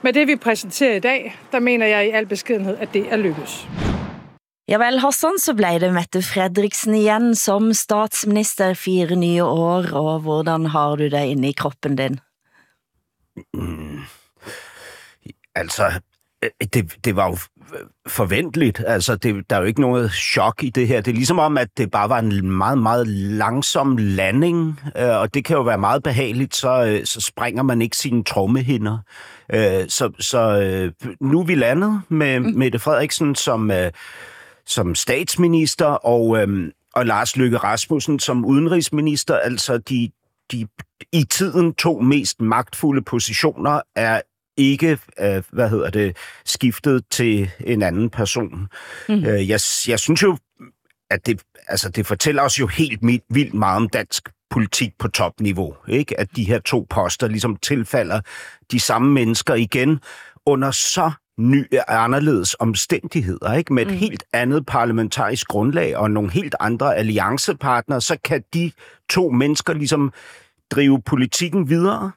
Med det, vi præsenterer i dag, der mener jeg i al beskedenhed, at det er lykkes. Ja vel, Hassan, så blev det Mette Frederiksen igen som statsminister 4 nye år, og hvordan har du det inde i kroppen din? Altså, det var jo forventeligt. Altså, der er jo ikke noget chok i det her. Det er ligesom om, at det bare var en meget, meget langsom landing, og det kan jo være meget behageligt, så springer man ikke sine trommehinder. Så nu er vi landet med Mette Frederiksen som statsminister, og Lars Løkke Rasmussen som udenrigsminister. Altså, de i tiden 2 mest magtfulde positioner er ikke, skiftet til en anden person. Jeg synes jo, at det fortæller os jo helt vildt meget om dansk politik på topniveau, ikke? At de her 2 poster ligesom tilfalder de samme mennesker igen under så anderledes omstændigheder, ikke? Med et helt andet parlamentarisk grundlag og nogle helt andre alliancepartnere, så kan de 2 mennesker ligesom drive politikken videre.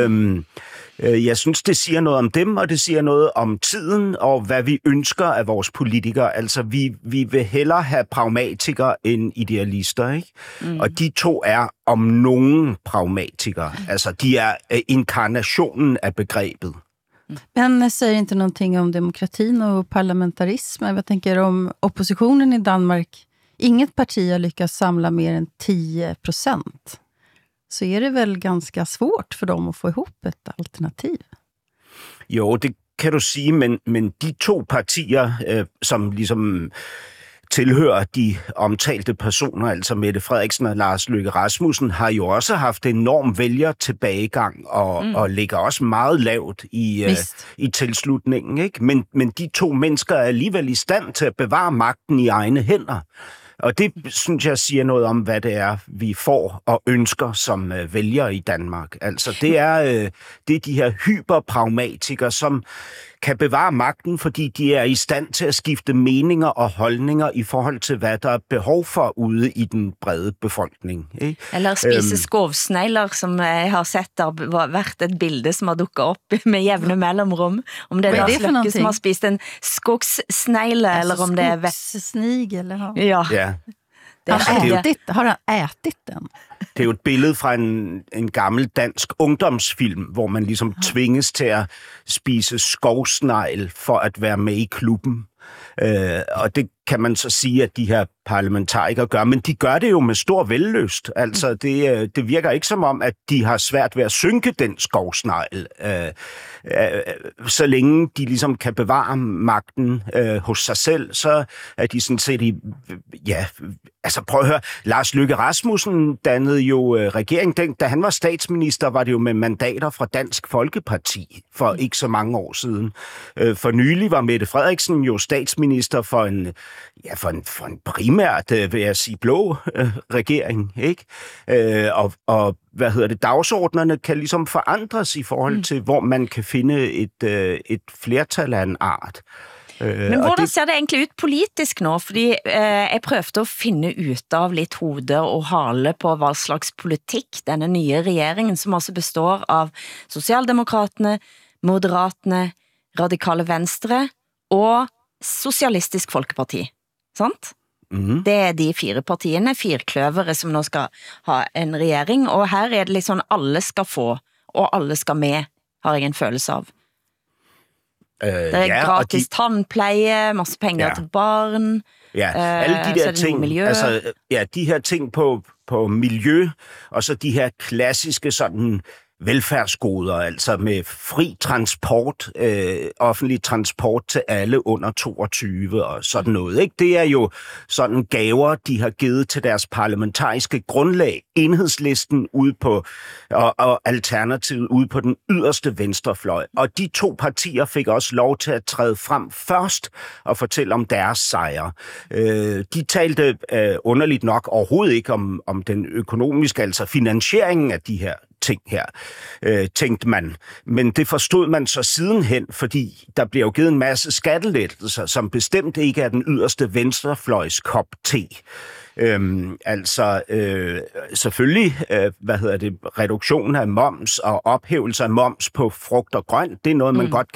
Jeg synes, det siger noget om dem, og det siger noget om tiden, og hvad vi ønsker af vores politikere. Altså, vi vil hellere have pragmatikere end idealister, ikke? Og de 2 er om nogen pragmatikere. Altså, de er inkarnationen af begrebet. Men säger inte någonting om demokratin och parlamentarismen. Jag tänker om oppositionen i Danmark. Inget parti har lyckats samla mer än 10%. Så är det väl ganska svårt för dem att få ihop ett alternativ. Jo, det kan du sige, men de 2 partier, som ligesom tilhører de omtalte personer, altså Mette Frederiksen og Lars Løkke Rasmussen, har jo også haft enorm vælgertilbagegang og ligger også meget lavt i tilslutningen, ikke? Men de 2 mennesker er alligevel i stand til at bevare magten i egne hænder. Og det, synes jeg, siger noget om, hvad det er, vi får og ønsker som vælgere i Danmark. Altså, det er de her hyperpragmatikere, som kan bevare magten, fordi de er i stand til at skifte meninger og holdninger i forhold til, hvad der er behov for ude i den brede befolkning. Ikke? Eller spise skovsnegler, som jeg har sett har vært et bilde som har dukket op med jævne mellemrum. Om det er Lars Løkke som har spist en skogssnegle, altså, eller om det er... Skogssnigel, eller? Ja. Har han ætit den? Det er jo et billede fra en gammel dansk ungdomsfilm, hvor man ligesom tvinges til at spise skovsnegl for at være med i klubben. Og det kan man så sige, at de her parlamentarikere gør, men de gør det jo med stor vellyst. Altså, det virker ikke som om, at de har svært ved at synke den skovsnegl, så længe de ligesom kan bevare magten hos sig selv, så er de sådan set altså prøv at høre, Lars Løkke Rasmussen dannede jo regering. Da han var statsminister, var det jo med mandater fra Dansk Folkeparti for ikke så mange år siden. For nylig var Mette Frederiksen jo statsminister for en primært, vil jeg sige, blå regering, ikke? Og dagsordnerne kan ligesom forandres i forhold til, hvor man kan finde et flertal af en art. Men hvordan ser det egentlig ut politisk nå? Fordi jeg prøvde at finde ut av lidt hode og hale på hvad slags politik denne nye regeringen, som også består av Socialdemokraterne, Moderaterne, Radikale Venstre og Socialistisk Folkeparti. Sant? Det er de 4 partiene, 4 kløvere som nå skal ha en regjering, og her er det liksom alle skal få, og alle skal med, har jeg en følelse av. Det er gratis tandpleje, masse penger til barn, alle de der ting, altså, de her ting på miljø, og så de her klassiske sådan velfærdsgoder, altså med fri transport, offentlig transport til alle under 22 og sådan noget, ikke? Det er jo sådan gaver, de har givet til deres parlamentariske grundlag, Enhedslisten ude på, og Alternativet ude på den yderste venstrefløj. Og de 2 partier fik også lov til at træde frem først og fortælle om deres sejre. De talte underligt nok overhovedet ikke om den økonomiske, altså finansieringen af de her ting her, tænkte man. Men det forstod man så sidenhen, fordi der bliver jo givet en masse skattelettelser, som bestemt ikke er den yderste venstrefløjs kop te. Selvfølgelig, reduktion af moms og ophævelse af moms på frugt og grønt, det er noget, man godt